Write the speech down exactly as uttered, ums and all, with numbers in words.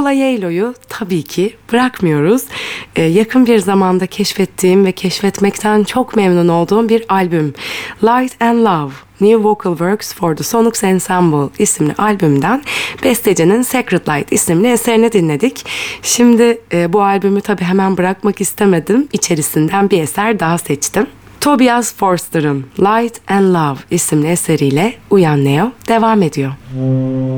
Paula Yalo'yu tabii ki bırakmıyoruz. Ee, yakın bir zamanda keşfettiğim ve keşfetmekten çok memnun olduğum bir albüm. Light and Love, New Vocal Works for the Sonics Ensemble isimli albümden bestecinin Sacred Light isimli eserini dinledik. Şimdi e, bu albümü tabii hemen bırakmak istemedim. İçerisinden bir eser daha seçtim. Tobias Forster'ın Light and Love isimli eseriyle Uyan Neo devam ediyor.